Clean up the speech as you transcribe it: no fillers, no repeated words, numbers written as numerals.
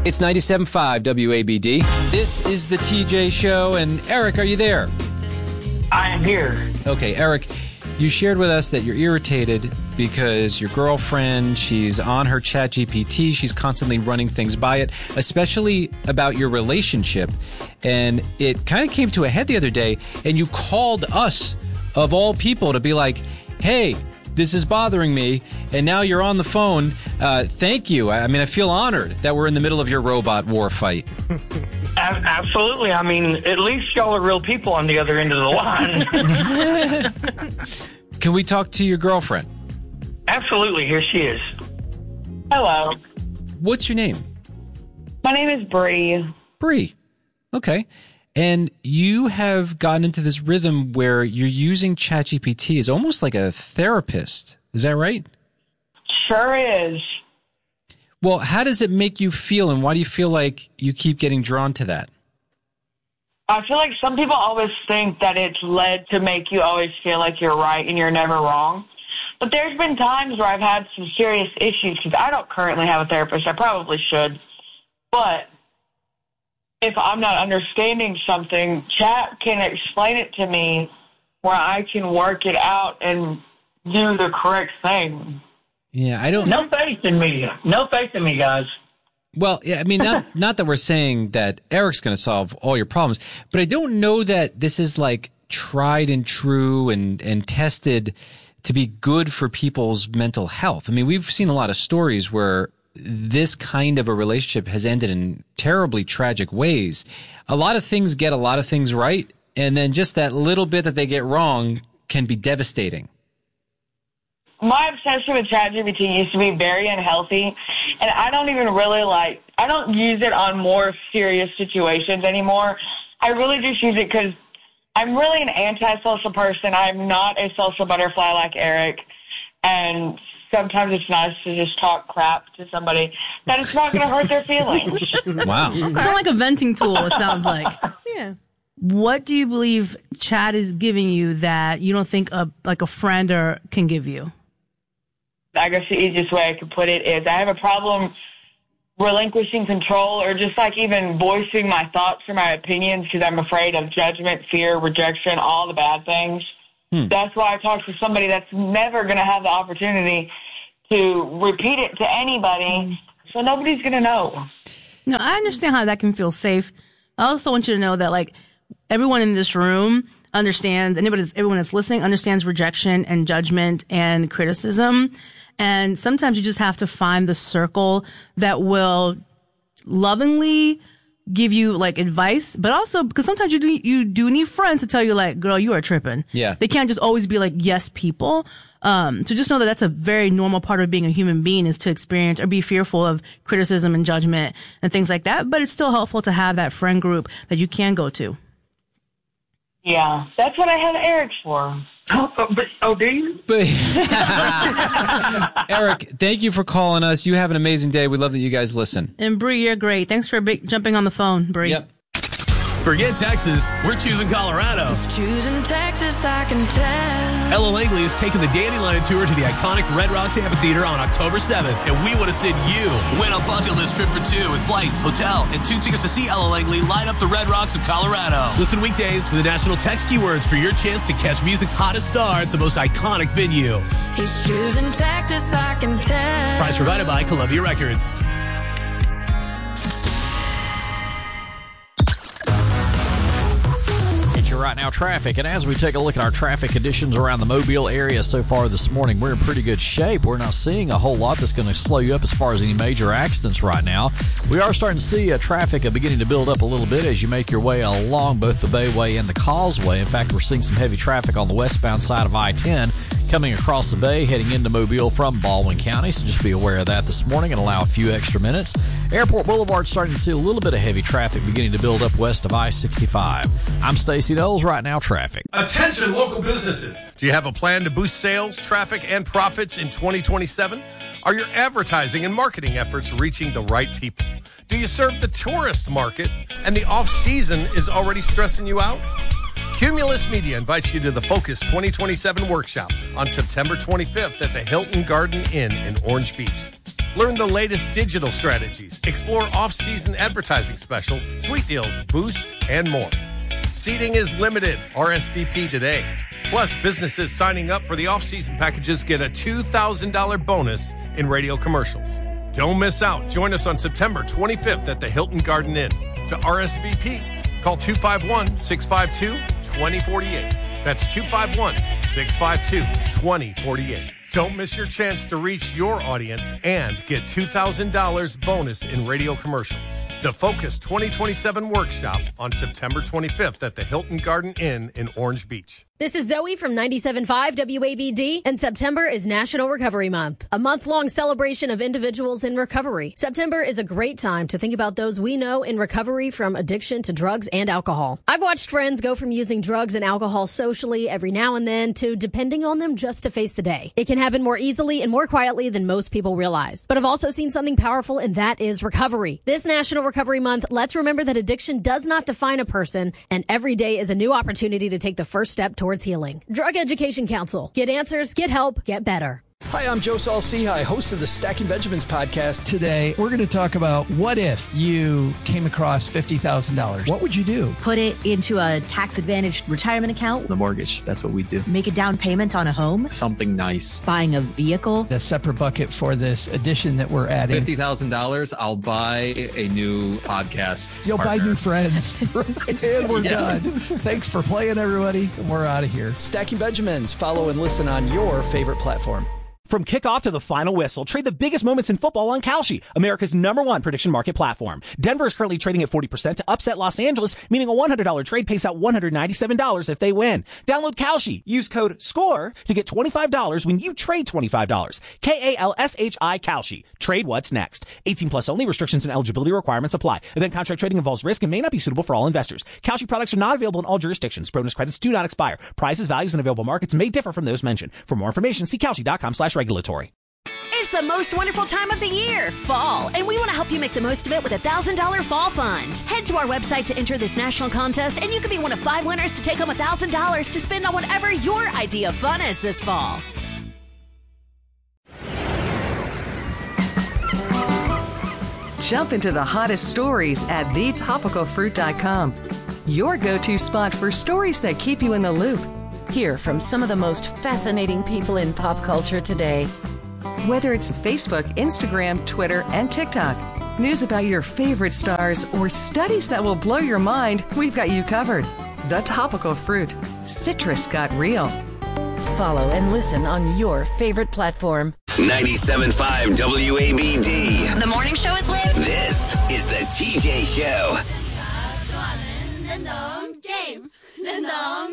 It's 97.5 WABD. This is the TJ Show, and Eric, are you there? I am here. Okay, Eric, you shared with us that you're irritated because your girlfriend, she's on her ChatGPT, she's constantly running things by it, especially about your relationship. And it kind of came to a head the other day, and you called us, of all people, to be like, hey, this is bothering me, and now you're on the phone. Thank you. I mean, I feel honored that we're in the middle of your robot war fight. Absolutely. I mean, at least y'all are real people on the other end of the line. Can we talk to your girlfriend? Absolutely. Here she is. Hello. What's your name? My name is Bree. Bree. Okay. And you have gotten into this rhythm where you're using ChatGPT as almost like a therapist. Is that right? Sure is. Well, how does it make you feel, and why do you feel like you keep getting drawn to that? I feel like some people always think that it's led to make you always feel like you're right and you're never wrong. But there's been times where I've had some serious issues because I don't currently have a therapist. I probably should. But if I'm not understanding something, Chat can explain it to me where I can work it out and do the correct thing. Yeah, I don't... No faith in me. No faith in me, guys. Well, yeah, I mean, not that we're saying that Eric's going to solve all your problems, but I don't know that this is like tried and true and tested to be good for people's mental health. I mean, we've seen a lot of stories where this kind of a relationship has ended in terribly tragic ways. A lot of things get a lot of things right, and then just that little bit that they get wrong can be devastating. My obsession with ChatGPT used to be very unhealthy, and I don't even really I don't use it on more serious situations anymore. I really just use it because I'm really an antisocial person. I'm not a social butterfly like Eric, and sometimes it's nice to just talk crap to somebody that it's not going to hurt their feelings. Wow. Kind of like a venting tool, it sounds like. Yeah. What do you believe Chat is giving you that you don't think a friend can give you? I guess the easiest way I could put it is I have a problem relinquishing control or just like even voicing my thoughts or my opinions because I'm afraid of judgment, fear, rejection, all the bad things. That's why I talk to somebody that's never going to have the opportunity to repeat it to anybody, so nobody's going to know. No, I understand how that can feel safe. I also want you to know that, like, everyone in this room understands, everyone that's listening understands rejection and judgment and criticism. And sometimes you just have to find the circle that will lovingly give you like advice, but also because sometimes you do need friends to tell you like, girl, you are tripping. Yeah. They can't just always be like yes people. So just know that that's a very normal part of being a human being is to experience or be fearful of criticism and judgment and things like that. But it's still helpful to have that friend group that you can go to. Yeah, that's what I have Eric for. Oh, do you? Eric, thank you for calling us. You have an amazing day. We love that you guys listen. And Bree, you're great. Thanks for jumping on the phone, Bree. Yep. Forget Texas, we're choosing Colorado. Choosing Texas, I can tell. Ella Langley is taking the Dandelion Tour to the iconic Red Rocks Amphitheater on October 7th, and we want to send you. Win a bucket list trip for two with flights, hotel, and 2 tickets to see Ella Langley light up the Red Rocks of Colorado. Listen weekdays for the national text keywords for your chance to catch music's hottest star at the most iconic venue. He's choosing Texas, I can tell. Prize provided by Columbia Records. Right now traffic, and as we take a look at our traffic conditions around the Mobile area so far this morning, we're in pretty good shape. We're not seeing a whole lot that's going to slow you up as far as any major accidents right now. We are starting to see traffic beginning to build up a little bit as you make your way along both the Bayway and the Causeway. In fact, we're seeing some heavy traffic on the westbound side of I-10 coming across the bay heading into Mobile from Baldwin County, so just be aware of that this morning and allow a few extra minutes. Airport Boulevard starting to see a little bit of heavy traffic beginning to build up west of I-65. I'm Stacey Knowles. Right now traffic. Attention local businesses. Do you have a plan to boost sales, traffic, and profits in 2027? Are your advertising and marketing efforts reaching the right people? Do you serve the tourist market and the off-season is already stressing you out? Cumulus Media invites you to the Focus 2027 workshop on September 25th at the Hilton Garden Inn in Orange Beach. Learn the latest digital strategies, explore off-season advertising specials, sweet deals, Boost, and more. Seating is limited. RSVP today. Plus, businesses signing up for the off-season packages get a $2,000 bonus in radio commercials. Don't miss out. Join us on September 25th at the Hilton Garden Inn. To RSVP, call 251-652-2048. That's 251-652-2048. Don't miss your chance to reach your audience and get $2,000 bonus in radio commercials. The Focus 2027 workshop on September 25th at the Hilton Garden Inn in Orange Beach. This is Zoe from 97.5 WABD, and September is National Recovery Month, a month-long celebration of individuals in recovery. September is a great time to think about those we know in recovery from addiction to drugs and alcohol. I've watched friends go from using drugs and alcohol socially every now and then to depending on them just to face the day. It can happen more easily and more quietly than most people realize. But I've also seen something powerful, and that is recovery. This National Recovery Month, let's remember that addiction does not define a person, and every day is a new opportunity to take the first step towards healing. Drug Education Council. Get answers, get help, get better. Hi, I'm Joe Saul-Sehy, host of the Stacking Benjamins podcast. Today, we're going to talk about what if you came across $50,000. What would you do? Put it into a tax-advantaged retirement account. The mortgage, that's what we do. Make a down payment on a home. Something nice. Buying a vehicle. A separate bucket for this addition that we're adding. $50,000, I'll buy a new podcast You'll partner. buy new friends. And we're done. Thanks for playing, everybody. We're out of here. Stacking Benjamins. Follow and listen on your favorite platform. From kickoff to the final whistle, trade the biggest moments in football on Kalshi, America's #1 prediction market platform. Denver is currently trading at 40% to upset Los Angeles, meaning a $100 trade pays out $197 if they win. Download Kalshi. Use code SCORE to get $25 when you trade $25. KALSHI Kalshi. Trade what's next. 18 plus only. Restrictions and eligibility requirements apply. Event contract trading involves risk and may not be suitable for all investors. Kalshi products are not available in all jurisdictions. Bonus credits do not expire. Prices, values, and available markets may differ from those mentioned. For more information, see Kalshi.com/regulatory. It's the most wonderful time of the year, fall, and we want to help you make the most of it with a $1,000 fall fund. Head to our website to enter this national contest, and you could be one of 5 winners to take home $1,000 to spend on whatever your idea of fun is this fall. Jump into the hottest stories at thetopicalfruit.com. Your go-to spot for stories that keep you in the loop. Hear from some of the most fascinating people in pop culture today. Whether it's Facebook, Instagram, Twitter, and TikTok, news about your favorite stars, or studies that will blow your mind, we've got you covered. The Topical Fruit. Citrus got real. Follow and listen on your favorite platform. 97.5 WABD. The morning show is lit. This is the TJ Show.